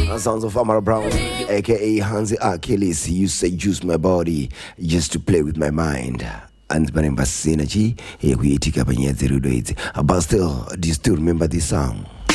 Sounds of Amara Brown, aka Hansi Achilles. You say use my body just to play with my mind. And Baremba Synergy, here we take up a year, but still, do you still remember this song?